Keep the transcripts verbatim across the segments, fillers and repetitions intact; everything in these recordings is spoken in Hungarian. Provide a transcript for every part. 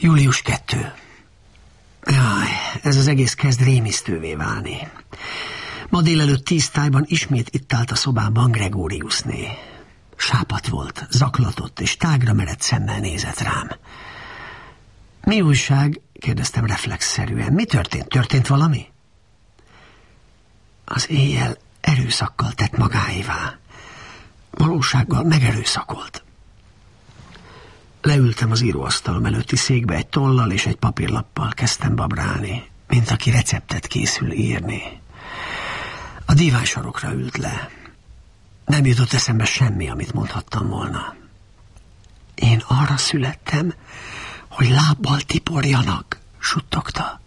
július kettő. Jaj, ez az egész kezd rémisztővé válni. Ma délelőtt tíz tájban ismét itt állt a szobában Gregóriusné. Sápadt volt, zaklatott, és tágra merett szemmel nézett rám. Mi újság? Kérdeztem reflexzerűen. Mi történt? Történt valami? Az éjjel erőszakkal tett magáévá. Valósággal megerőszakolt. Leültem az íróasztalom előtti székbe egy tollal és egy papírlappal, kezdtem babrálni, mint aki receptet készül írni. A díványsarokra ült le. Nem jutott eszembe semmi, amit mondhattam volna. Én arra születtem, hogy lábbal tiporjanak, suttogta.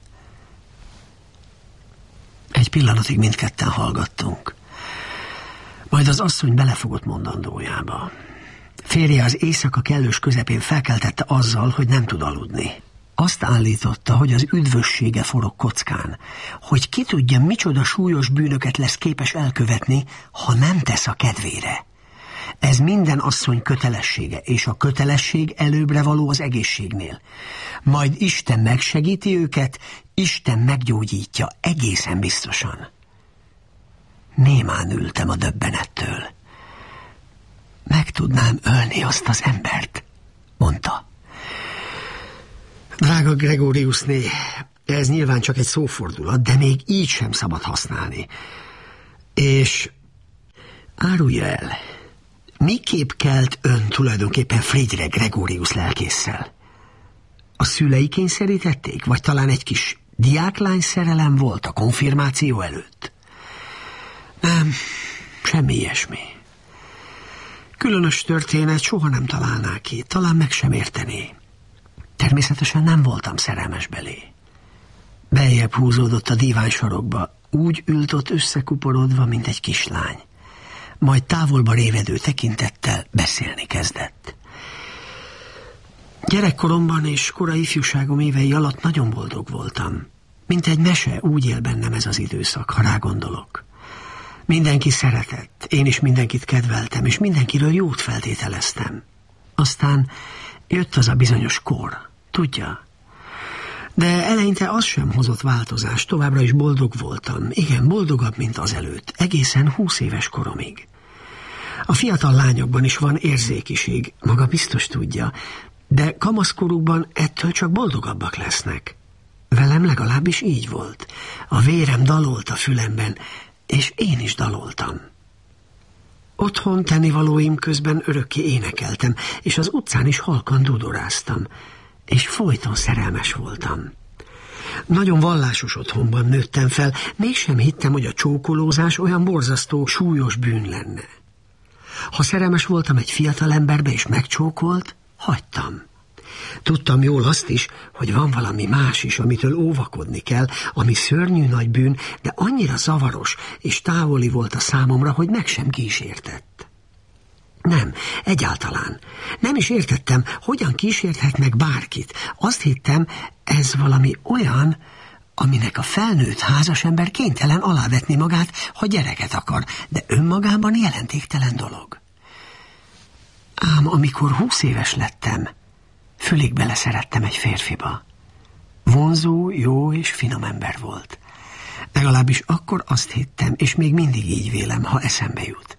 Egy pillanatig mindketten hallgattunk. Majd az asszony belefogott mondandójába. Férje az éjszaka kellős közepén felkeltette azzal, hogy nem tud aludni. Azt állította, hogy az üdvössége forog kockán, hogy ki tudja, micsoda súlyos bűnöket lesz képes elkövetni, ha nem tesz a kedvére. Ez minden asszony kötelessége, és a kötelesség előbbre való az egészségnél. Majd Isten megsegíti őket, Isten meggyógyítja egészen biztosan. Némán ültem a döbbenettől. Meg tudnám ölni azt az embert, mondta. Drága Gregóriusné, ez nyilván csak egy szófordulat, de még így sem szabad használni. És árulja el, miképp kelt ön tulajdonképpen Frigyre Gregórius lelkésszel? A szülei kényszerítették, vagy talán egy kis diáklány szerelem volt a konfirmáció előtt? Nem, semmi ilyesmi. Különös történet soha nem találná ki, talán meg sem értené. Természetesen nem voltam szerelmes belé. Beljebb húzódott a díványsarokba, úgy ült ott összekuporodva, mint egy kislány. Majd távolba révedő tekintettel beszélni kezdett. Gyerekkoromban és korai ifjúságom évei alatt nagyon boldog voltam. Mint egy mese, úgy él bennem ez az időszak, ha rágondolok. Mindenki szeretett, én is mindenkit kedveltem, és mindenkiről jót feltételeztem. Aztán jött az a bizonyos kor, tudja? De eleinte az sem hozott változást, továbbra is boldog voltam. Igen, boldogabb, mint azelőtt, egészen húsz éves koromig. A fiatal lányokban is van érzékiség, maga biztos tudja, de kamaszkorukban ettől csak boldogabbak lesznek. Velem legalábbis így volt. A vérem dalolt a fülemben, és én is daloltam. Otthon tennivalóim közben örökké énekeltem, és az utcán is halkan dudoráztam, és folyton szerelmes voltam. Nagyon vallásos otthonban nőttem fel, mégsem hittem, hogy a csókolózás olyan borzasztó, súlyos bűn lenne. Ha szerelmes voltam egy fiatal emberbe és megcsókolt, hagytam. Tudtam jól azt is, hogy van valami más is, amitől óvakodni kell, ami szörnyű nagy bűn, de annyira zavaros és távoli volt a számomra, hogy meg sem kísértett. Nem, egyáltalán. Nem is értettem, hogyan kísérthet meg bárkit. Azt hittem, ez valami olyan, aminek a felnőtt házas ember kénytelen alávetni magát, ha gyereket akar, de önmagában jelentéktelen dolog. Ám amikor húsz éves lettem, fülig beleszerettem egy férfiba. Vonzó, jó és finom ember volt. Legalábbis akkor azt hittem, és még mindig így vélem, ha eszembe jut.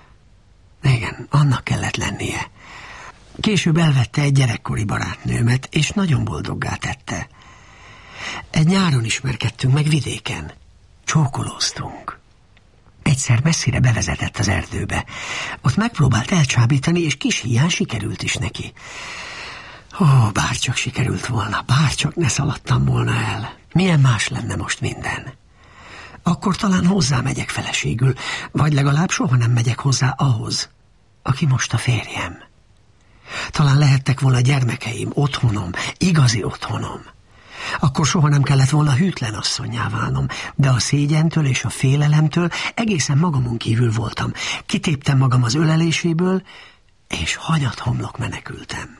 Igen, annak kellett lennie. Később elvette egy gyerekkori barátnőmet, és nagyon boldoggá tette. Egy nyáron ismerkedtünk meg vidéken. Csókolóztunk. Egyszer messzire bevezetett az erdőbe. Ott megpróbált elcsábítani, és kis híján sikerült is neki. Ó, bárcsak sikerült volna, bárcsak ne szaladtam volna el. Milyen más lenne most minden? Akkor talán hozzá megyek feleségül, vagy legalább soha nem megyek hozzá ahhoz, aki most a férjem. Talán lehettek volna gyermekeim, otthonom, igazi otthonom. Akkor soha nem kellett volna hűtlen asszonnyá válnom, de a szégyentől és a félelemtől egészen magamon kívül voltam. Kitéptem magam az öleléséből, és hanyat homlok menekültem.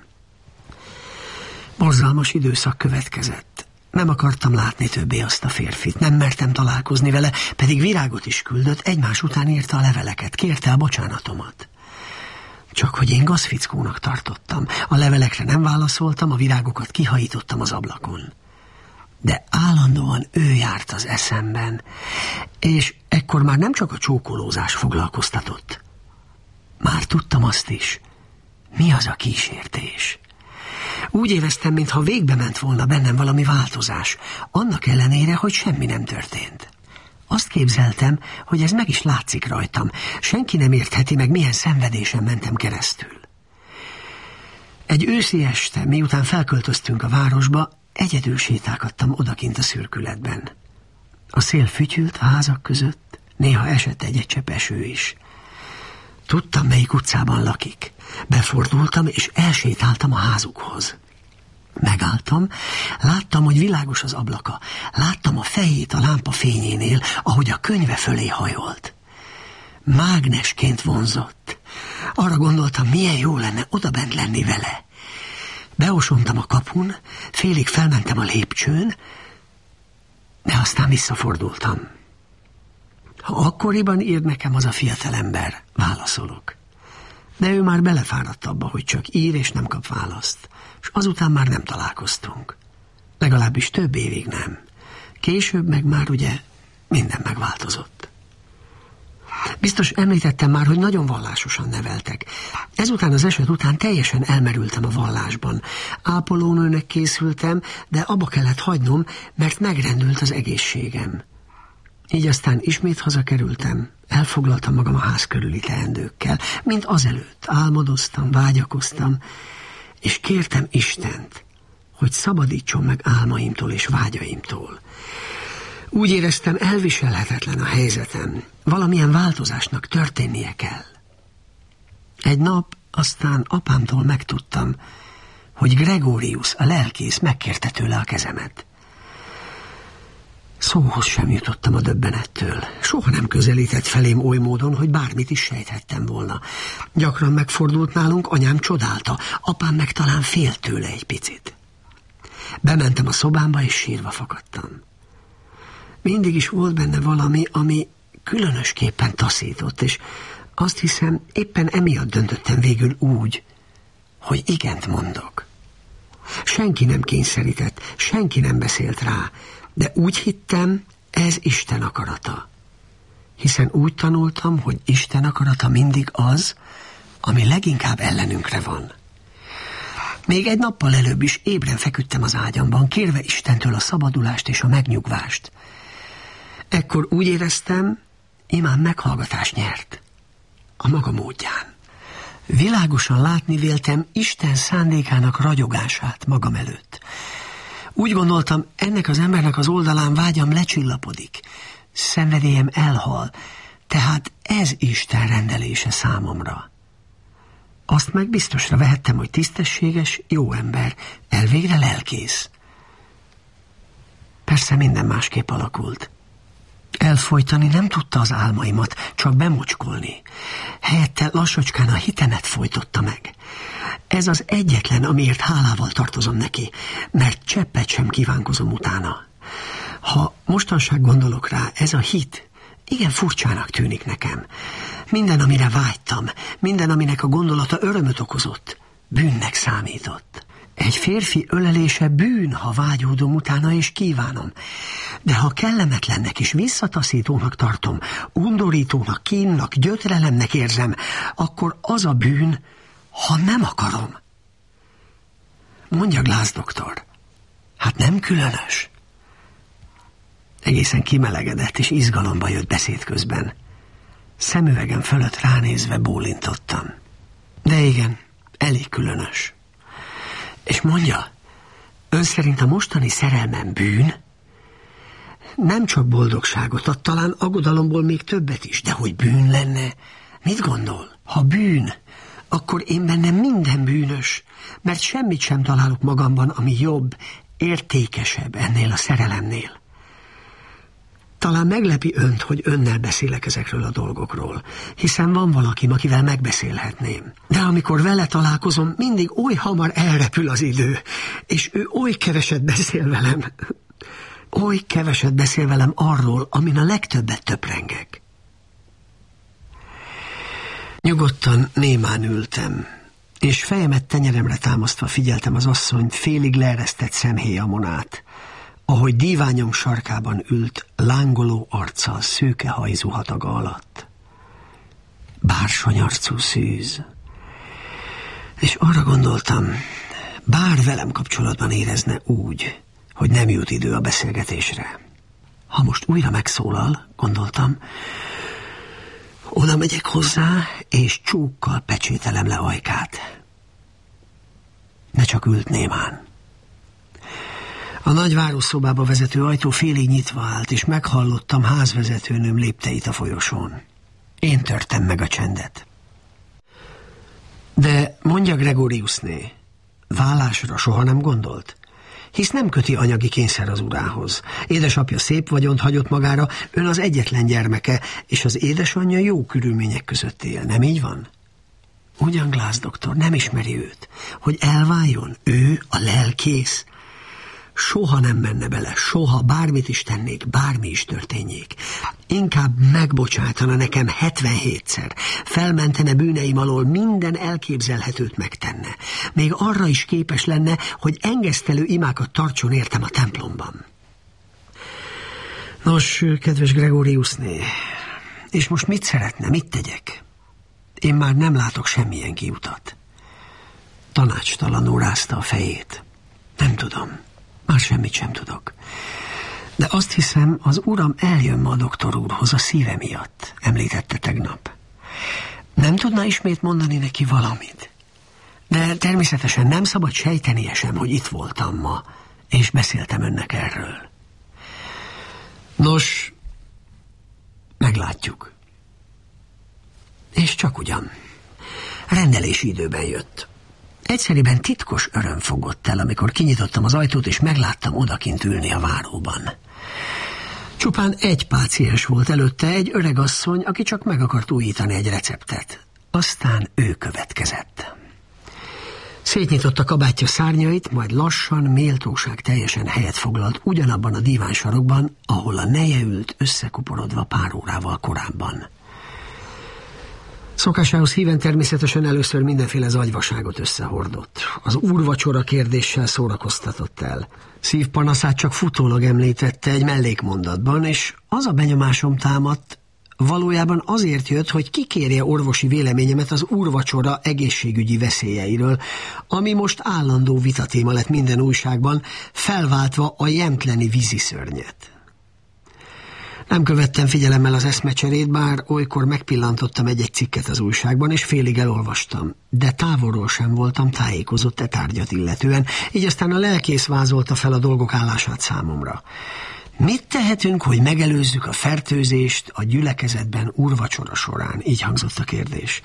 Borzalmas időszak következett. Nem akartam látni többé azt a férfit, nem mertem találkozni vele, pedig virágot is küldött, egymás után írta a leveleket, kérte a bocsánatomat. Csak hogy én gazfickónak tartottam. A levelekre nem válaszoltam, a virágokat kihajítottam az ablakon. De állandóan ő járt az eszemben, és ekkor már nem csak a csókolózás foglalkoztatott. Már tudtam azt is, mi az a kísértés. Úgy éreztem, mintha végbe ment volna bennem valami változás, annak ellenére, hogy semmi nem történt. Azt képzeltem, hogy ez meg is látszik rajtam. Senki nem értheti meg, milyen szenvedésen mentem keresztül. Egy őszi este, miután felköltöztünk a városba, egyedül sétálgattam odakint a szürkületben. A szél fütyült a házak között, néha esett egy-egy csepp eső is. Tudtam, melyik utcában lakik. Befordultam, és elsétáltam a házukhoz. Megálltam, láttam, hogy világos az ablaka. Láttam a fejét a lámpa fényénél, ahogy a könyve fölé hajolt. Mágnesként vonzott. Arra gondoltam, milyen jó lenne odabent lenni vele. Beosontam a kapun, félig felmentem a lépcsőn, de aztán visszafordultam. Ha akkoriban ír nekem az a fiatalember, válaszolok. De ő már belefáradt abba, hogy csak ír és nem kap választ, és azután már nem találkoztunk. Legalábbis több évig nem. Később meg már ugye minden megváltozott. Biztos említettem már, hogy nagyon vallásosan neveltek. Ezután az eset után teljesen elmerültem a vallásban. Ápolónőnek készültem, de abba kellett hagynom, mert megrendült az egészségem. Így aztán ismét hazakerültem, elfoglaltam magam a ház körüli teendőkkel, mint azelőtt álmodoztam, vágyakoztam, és kértem Istent, hogy szabadítson meg álmaimtól és vágyaimtól. Úgy éreztem, elviselhetetlen a helyzetem, valamilyen változásnak történnie kell. Egy nap aztán apámtól megtudtam, hogy Gregórius, a lelkész megkérte tőle a kezemet. Szóhoz sem jutottam a döbbenettől. Soha nem közelített felém oly módon, hogy bármit is sejthettem volna. Gyakran megfordult nálunk, anyám csodálta, apám meg talán félt tőle egy picit. Bementem a szobámba, és sírva fakadtam. Mindig is volt benne valami, ami különösképpen taszított, és azt hiszem, éppen emiatt döntöttem végül úgy, hogy igent mondok. Senki nem kényszerített, senki nem beszélt rá, de úgy hittem, ez Isten akarata. Hiszen úgy tanultam, hogy Isten akarata mindig az, ami leginkább ellenünkre van. Még egy nappal előbb is ébren feküdtem az ágyamban, kérve Istentől a szabadulást és a megnyugvást. Ekkor úgy éreztem, imán meghallgatást nyert. A maga módján. Világosan látni véltem Isten szándékának ragyogását magam előtt. Úgy gondoltam, ennek az embernek az oldalán vágyam lecsillapodik. Szenvedélyem elhal, tehát ez Isten rendelése számomra. Azt meg biztosra vehettem, hogy tisztességes, jó ember, elvégre lelkész. Persze minden másképp alakult. Elfojtani nem tudta az álmaimat, csak bemocskolni. Helyette lassacskán a hitemet folytotta meg. Ez az egyetlen, amiért hálával tartozom neki, mert cseppet sem kívánkozom utána. Ha mostanság gondolok rá, ez a hit igen furcsának tűnik nekem. Minden, amire vágytam, minden, aminek a gondolata örömöt okozott, bűnnek számított. Egy férfi ölelése bűn, ha vágyódom utána és kívánom. De ha kellemetlennek és visszataszítónak tartom, undorítónak, kínnak, gyötrelemnek érzem, akkor az a bűn, ha nem akarom. Mondja, Glász doktor, hát nem különös? Egészen kimelegedett és izgalomba jött beszéd közben. Szemüvegem fölött ránézve bólintottam. De igen, elég különös. És mondja, ön szerint a mostani szerelmem bűn? Nem csak boldogságot ad, talán aggodalomból még többet is, de hogy bűn lenne? Mit gondol? Ha bűn, akkor én bennem minden bűnös, mert semmit sem találok magamban, ami jobb, értékesebb ennél a szerelemnél. Talán meglepi önt, hogy önnel beszélek ezekről a dolgokról, hiszen van valakim, akivel megbeszélhetném. De amikor vele találkozom, mindig oly hamar elrepül az idő, és ő oly keveset beszél velem. Oly keveset beszél velem arról, amin a legtöbbet töprengek. Nyugodtan, némán ültem, és fejemet tenyeremre támasztva figyeltem az asszonyt félig leeresztett szemhéjamon át, ahogy díványom sarkában ült, lángoló arccal szőke hajzú hataga alatt. Bársonyarcú szűz. És arra gondoltam, bár velem kapcsolatban érezne úgy, hogy nem jut idő a beszélgetésre. Ha most újra megszólal, gondoltam, oda megyek hozzá, és csúkkal pecsételem le ajkát. Ne csak ült némán. A nagy várószobába vezető ajtó félig nyitva állt, és meghallottam házvezetőnőm lépteit a folyosón. Én törtem meg a csendet. De mondja, Gregoriusné, vállásra soha nem gondolt? Hisz nem köti anyagi kényszer az urához. Édesapja szép vagyont hagyott magára, ön az egyetlen gyermeke, és az édesanyja jó körülmények között él, nem így van? Ugyan Glász doktor nem ismeri őt, hogy elváljon, ő a lelkész. Soha nem menne bele, soha, bármit is tennék, bármi is történjék. Inkább megbocsátana nekem hetvenhétszer, felmentene bűneim alól, minden elképzelhetőt megtenne. Még arra is képes lenne, hogy engesztelő imákat tartson értem a templomban. Nos, kedves Gregoriusné, és most mit szeretne, mit tegyek? Én már nem látok semmilyen kiutat. Tanácstalanul rázta a fejét. Nem tudom. Már semmit sem tudok. De azt hiszem, az uram eljön ma a doktor úrhoz a szíve miatt, említette tegnap. Nem tudna ismét mondani neki valamit? De természetesen nem szabad sejtenie sem, hogy itt voltam ma, és beszéltem önnek erről. Nos, meglátjuk. És csak ugyan. Rendelési időben jött. Egyszerűen titkos öröm fogott el, amikor kinyitottam az ajtót, és megláttam odakint ülni a váróban. Csupán egy páciens volt előtte, egy öreg asszony, aki csak meg akart újítani egy receptet. Aztán ő következett. Szétnyitotta kabátja szárnyait, majd lassan, méltóság teljesen helyet foglalt ugyanabban a díványsarokban, ahol a neje ült összekuporodva pár órával korábban. Szokásához híven természetesen először mindenféle zagyvaságot összehordott. Az úrvacsora kérdéssel szórakoztatott el. Szívpanaszát csak futólag említette egy mellékmondatban, és az a benyomásom támadt, valójában azért jött, hogy kikérje orvosi véleményemet az úrvacsora egészségügyi veszélyeiről, ami most állandó vitatéma lett minden újságban, felváltva a jemtleni víziszörnyet. Nem követtem figyelemmel az eszmecserét, bár olykor megpillantottam egy-egy cikket az újságban, és félig elolvastam, de távolról sem voltam tájékozott e tárgyat illetően, így aztán a lelkész vázolta fel a dolgok állását számomra. Mit tehetünk, hogy megelőzzük a fertőzést a gyülekezetben úrvacsora során? Így hangzott a kérdés.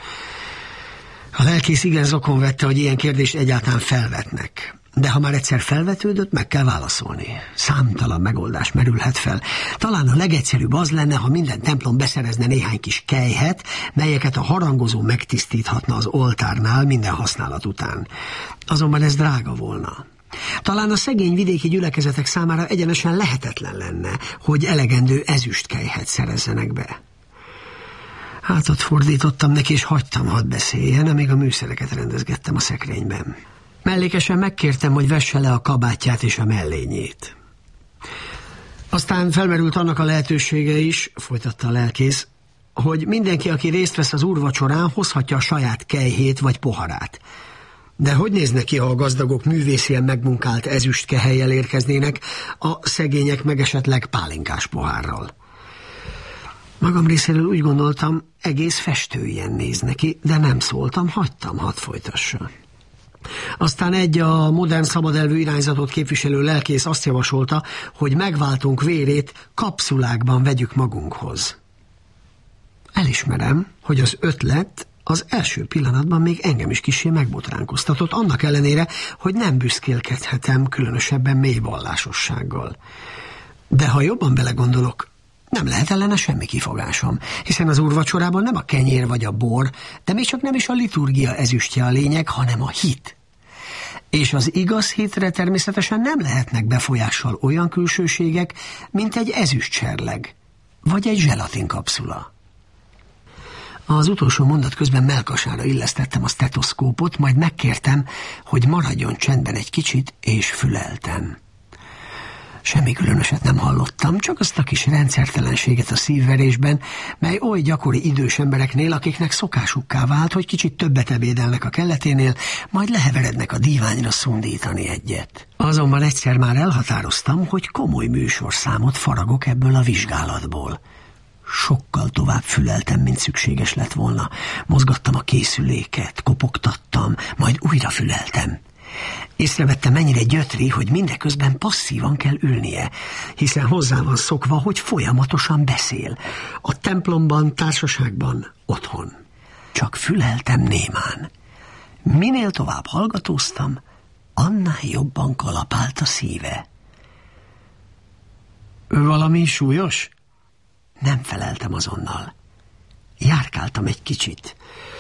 A lelkész igen zokon vette, hogy ilyen kérdést egyáltalán felvetnek. De ha már egyszer felvetődött, meg kell válaszolni. Számtalan megoldás merülhet fel. Talán a legegyszerűbb az lenne, ha minden templom beszerezne néhány kis kelyhet, melyeket a harangozó megtisztíthatna az oltárnál minden használat után. Azonban ez drága volna. Talán a szegény vidéki gyülekezetek számára egyenesen lehetetlen lenne, hogy elegendő ezüstkelyhet szerezzenek be. Hátat fordítottam neki, és hagytam, hadd beszéljen, amíg a műszereket rendezgettem a szekrényben. Mellékesen megkértem, hogy vesse le a kabátját és a mellényét. Aztán felmerült annak a lehetősége is, folytatta a lelkész, hogy mindenki, aki részt vesz az úrvacsorán, hozhatja a saját kelyhét vagy poharát. De hogy néz neki, ha a gazdagok művészien megmunkált ezüst kehelyjel érkeznének, a szegények meg esetleg pálinkás pohárral? Magam részéről úgy gondoltam, egész festőien néz neki, de nem szóltam, hagytam, hadd folytassa. Aztán egy a modern szabadelvű irányzatot képviselő lelkész azt javasolta, hogy megváltunk vérét kapszulákban vegyük magunkhoz. Elismerem, hogy az ötlet az első pillanatban még engem is kissé megbotránkoztatott, annak ellenére, hogy nem büszkélkedhetem különösebben mély vallásossággal. De ha jobban belegondolok, nem lehet ellene semmi kifogásom, hiszen az úrvacsorában nem a kenyér vagy a bor, de még csak nem is a liturgia ezüstje a lényeg, hanem a hit. És az igaz hitre természetesen nem lehetnek befolyással olyan külsőségek, mint egy ezüstcserleg, vagy egy zselatinkapszula. Az utolsó mondat közben mellkasára illesztettem a stetoszkópot, majd megkértem, hogy maradjon csendben egy kicsit, és füleltem. Semmi különöset nem hallottam, csak azt a kis rendszertelenséget a szívverésben, mely oly gyakori idős embereknél, akiknek szokásukká vált, hogy kicsit többet ebédelnek a kelleténél, majd leheverednek a díványra szundítani egyet. Azonban egyszer már elhatároztam, hogy komoly műsorszámot faragok ebből a vizsgálatból. Sokkal tovább füleltem, mint szükséges lett volna. Mozgattam a készüléket, kopogtattam, majd újra füleltem. Észrevettem, mennyire gyötri, hogy mindeközben passzívan kell ülnie, hiszen hozzá van szokva, hogy folyamatosan beszél. A templomban, társaságban, otthon. Csak füleltem némán. Minél tovább hallgatóztam, annál jobban kalapált a szíve. Valami súlyos? Nem feleltem azonnal. Járkáltam egy kicsit.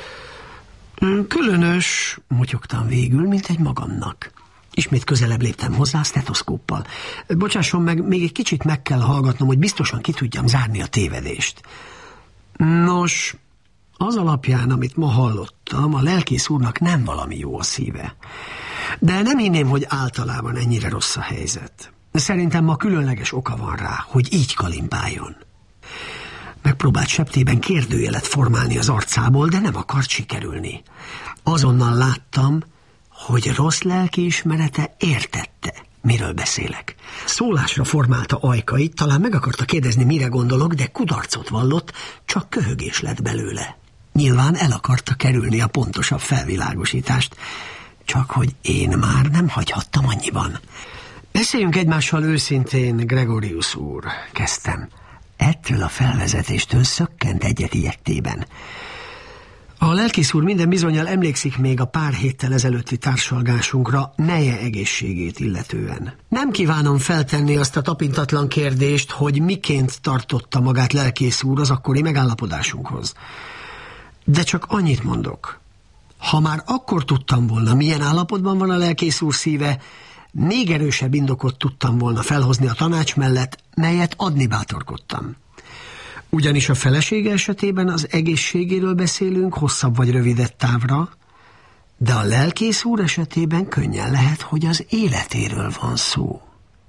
Különös, motyogtam végül, mint egy magamnak. Ismét közelebb léptem hozzá a stetoszkóppal. Bocsásson meg, még egy kicsit meg kell hallgatnom, hogy biztosan ki tudjam zárni a tévedést. Nos, az alapján, amit ma hallottam, a lelkész úrnak nem valami jó a szíve. De nem hinném, hogy általában ennyire rossz a helyzet. Szerintem ma különleges oka van rá, hogy így kalimpáljon. Megpróbált septében kérdőjelet formálni az arcából, de nem akart sikerülni. Azonnal láttam, hogy rossz lelkiismerete értette, miről beszélek. Szólásra formálta ajkait, talán meg akarta kérdezni, mire gondolok, de kudarcot vallott, csak köhögés lett belőle. Nyilván el akarta kerülni a pontosabb felvilágosítást, csak hogy én már nem hagyhattam annyiban. Beszéljünk egymással őszintén, Gregorius úr, kezdtem. Ettől a felvezetéstől szökkent egyet ilyettében. A lelkész úr minden bizonnyal emlékszik még a pár héttel ezelőtti társalgásunkra neje egészségét illetően. Nem kívánom feltenni azt a tapintatlan kérdést, hogy miként tartotta magát lelkész úr az akkori megállapodásunkhoz. De csak annyit mondok. Ha már akkor tudtam volna, milyen állapotban van a lelkész úr szíve, még erősebb indokot tudtam volna felhozni a tanács mellett, melyet adni bátorkodtam. Ugyanis a felesége esetében az egészségéről beszélünk hosszabb vagy rövidebb távra, de a lelkész úr esetében könnyen lehet, hogy az életéről van szó.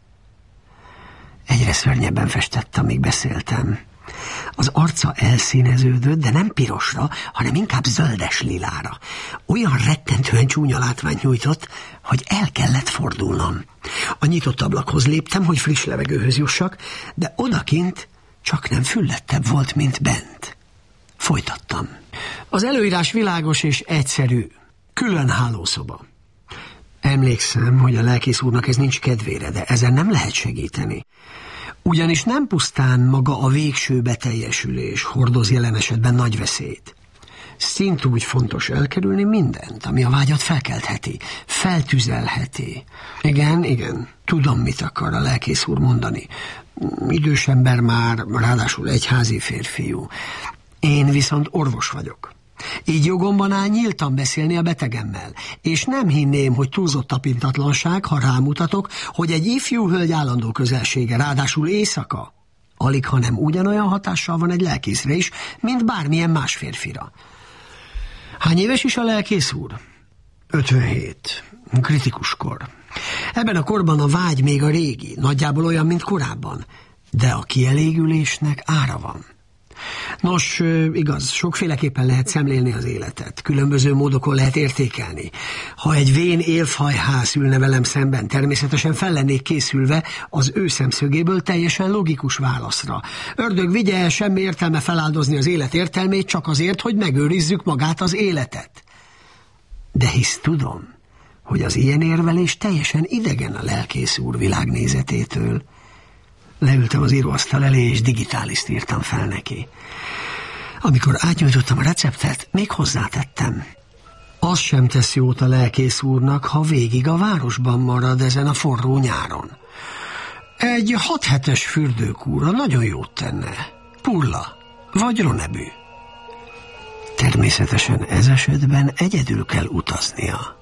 Egyre szörnyebben festett, amíg beszéltem. Az arca elszíneződött, de nem pirosra, hanem inkább zöldes lilára. Olyan rettentően csúnya látványt nyújtott, hogy el kellett fordulnom. A nyitott ablakhoz léptem, hogy friss levegőhöz jussak, de odakint csak nem füllettebb volt, mint bent. Folytattam. Az előírás világos és egyszerű. Külön hálószoba. Emlékszem, hogy a lelkész úrnak ez nincs kedvére, de ezen nem lehet segíteni. Ugyanis nem pusztán maga a végső beteljesülés hordoz jelen esetben nagy veszélyt. Szintúgy fontos elkerülni mindent, ami a vágyat felkeltheti, feltüzelheti. Igen, igen, tudom, mit akar a lelkész úr mondani. Idős ember már, ráadásul egyházi férfiú. Én viszont orvos vagyok. Így jogomban áll nyíltan beszélni a betegemmel, és nem hinném, hogy túlzott tapintatlanság, ha rámutatok, hogy egy ifjú hölgy állandó közelsége, ráadásul éjszaka, alig, hanem ugyanolyan hatással van egy lelkészre is, mint bármilyen más férfira. Hány éves is a lelkész úr? ötvenhét. Kritikus kor. Ebben a korban a vágy még a régi, nagyjából olyan, mint korábban, de a kielégülésnek ára van. Nos, igaz, sokféleképpen lehet szemlélni az életet, különböző módokon lehet értékelni. Ha egy vén élfhajház ülne velem szemben, természetesen fel lennék készülve az ő szemszögéből teljesen logikus válaszra. Ördög vigye, semmi értelme feláldozni az élet értelmét csak azért, hogy megőrizzük magát az életet. De hisz tudom, hogy az ilyen érvelés teljesen idegen a lelkész úr világnézetétől. Leültem az íróasztal elé, és digitáliszt írtam fel neki. Amikor átnyújtottam a receptet, még hozzátettem. Az sem tesz jót a lelkész úrnak, ha végig a városban marad ezen a forró nyáron. Egy hat hetes fürdőkúra nagyon jót tenne. Pulla vagy ronebű. Természetesen ez esetben egyedül kell utaznia.